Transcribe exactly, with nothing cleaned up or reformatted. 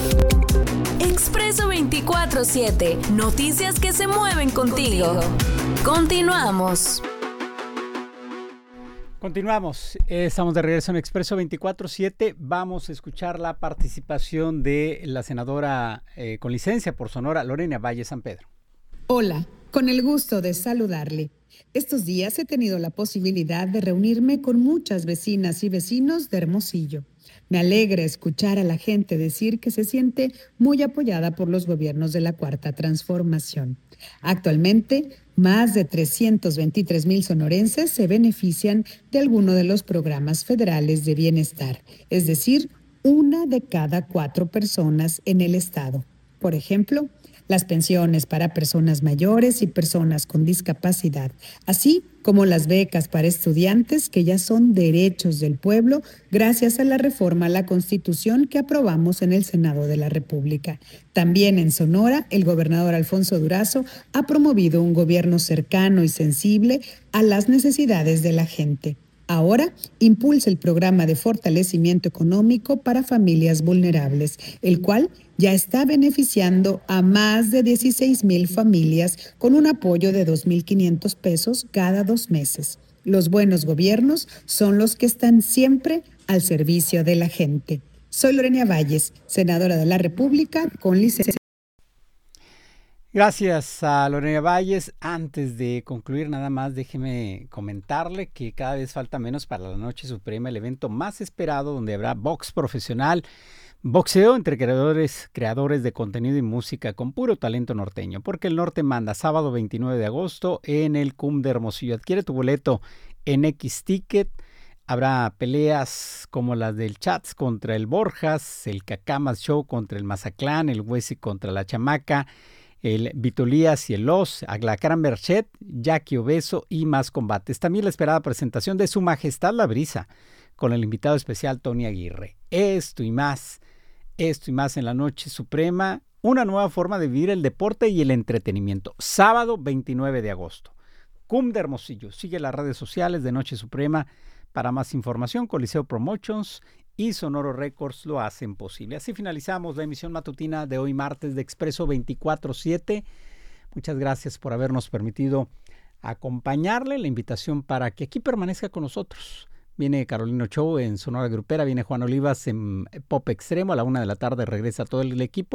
Expreso veinticuatro siete. Noticias que se mueven contigo. contigo. Continuamos. Continuamos, eh, estamos de regreso en Expreso veinticuatro siete. Vamos a escuchar la participación de la senadora eh, con licencia por Sonora, Lorena Valle San Pedro. Hola, con el gusto de saludarle. Estos días he tenido la posibilidad de reunirme con muchas vecinas y vecinos de Hermosillo. Me alegra escuchar a la gente decir que se siente muy apoyada por los gobiernos de la Cuarta Transformación. Actualmente, más de trescientos veintitrés mil sonorenses se benefician de alguno de los programas federales de bienestar, es decir, una de cada cuatro personas en el estado. Por ejemplo, las pensiones para personas mayores y personas con discapacidad, así como las becas para estudiantes que ya son derechos del pueblo gracias a la reforma a la Constitución que aprobamos en el Senado de la República. También en Sonora, el gobernador Alfonso Durazo ha promovido un gobierno cercano y sensible a las necesidades de la gente. Ahora impulsa el programa de fortalecimiento económico para familias vulnerables, el cual ya está beneficiando a más de dieciséis mil familias con un apoyo de dos mil quinientos pesos cada dos meses. Los buenos gobiernos son los que están siempre al servicio de la gente. Soy Lorena Valles, senadora de la República con licencia. Gracias a Lorena Valles. Antes de concluir, nada más déjeme comentarle que cada vez falta menos para la Noche Suprema, el evento más esperado donde habrá box profesional, boxeo entre creadores, creadores de contenido y música con puro talento norteño, porque el norte manda. Sábado veintinueve de agosto en el C U M de Hermosillo. Adquiere tu boleto en X Ticket. Habrá peleas como las del Chats contra el Borjas, el Cacamas Show contra el Mazatlán, el Huesi contra la Chamaca, el Vitolías y el Los, Aglacran Merced, Jackie Obeso y más combates. También la esperada presentación de Su Majestad la Brisa con el invitado especial Tony Aguirre. Esto y más, esto y más en la Noche Suprema, una nueva forma de vivir el deporte y el entretenimiento. Sábado veintinueve de agosto. C U M de Hermosillo. Sigue las redes sociales de Noche Suprema para más información. Coliseo Promotions y Sonoro Records lo hacen posible. Así finalizamos la emisión matutina de hoy martes de Expreso veinticuatro siete. Muchas gracias por habernos permitido acompañarle. La invitación para que aquí permanezca con nosotros. Viene Carolino Show en Sonora Grupera, viene Juan Olivas en Pop Extremo. A la una de la tarde regresa todo el equipo.